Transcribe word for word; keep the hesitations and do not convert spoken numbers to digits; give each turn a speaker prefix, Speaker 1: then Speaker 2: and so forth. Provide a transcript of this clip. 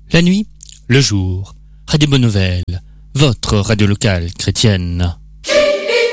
Speaker 1: La nuit, le jour, Radio Bonne Nouvelle, votre radio locale chrétienne.